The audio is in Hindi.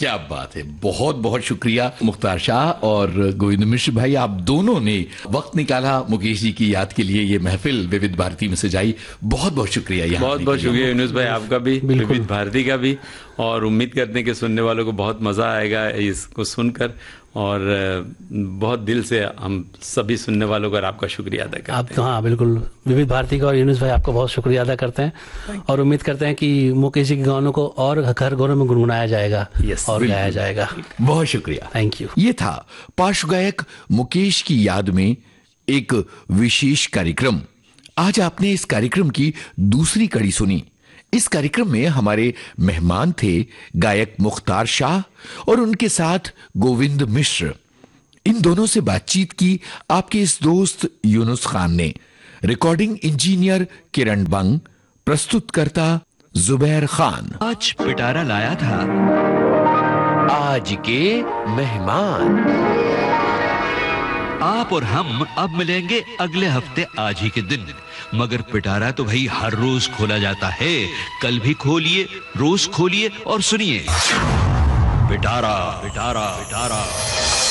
क्या बात है, बहुत बहुत शुक्रिया मुख्तार शाह और गोविंद मिश्र भाई, आप दोनों ने वक्त निकाला मुकेश जी की याद के लिए। ये महफिल विविध भारती में सजाई, बहुत बहुत शुक्रिया। यहाँ बहुत बहुत शुक्रिया यूनुस भाई, आपका भी, विविध भारती का भी। और उम्मीद करते हैं कि सुनने वालों को बहुत मजा आएगा इसको सुनकर, और बहुत दिल से हम सभी सुनने वालों का आपका शुक्रिया अदा करते हैं। आप हाँ बिल्कुल, विविध भारती का और यूनुस भाई आपको बहुत शुक्रिया अदा करते हैं, और उम्मीद करते हैं कि मुकेश जी के गानों को और घर घरों में गुनगुनाया जाएगा और गाया जाएगा। बहुत शुक्रिया, थैंक यू। ये था पार्श्व गायक मुकेश की याद में एक विशेष कार्यक्रम। आज आपने इस कार्यक्रम की दूसरी कड़ी सुनी। इस कार्यक्रम में हमारे मेहमान थे गायक मुख्तार शाह और उनके साथ गोविंद मिश्र। इन दोनों से बातचीत की आपके इस दोस्त यूनुस खान ने। रिकॉर्डिंग इंजीनियर किरण बंग, प्रस्तुतकर्ता जुबैर खान। आज पिटारा लाया था आज के मेहमान। आप और हम अब मिलेंगे अगले हफ्ते आज ही के दिन, मगर पिटारा तो भाई हर रोज खोला जाता है। कल भी खोलिए, रोज खोलिए और सुनिए पिटारा पिटारा पिटारा।